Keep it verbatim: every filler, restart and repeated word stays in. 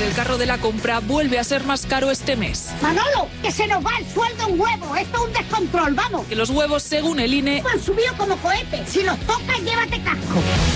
el carro de la compra vuelve a ser más caro este mes. Manolo, que se nos va el sueldo en huevos. Esto es un descontrol, vamos. Que los huevos, según el I N E, Han subido como cohetes. Si los tocas, llévate casco.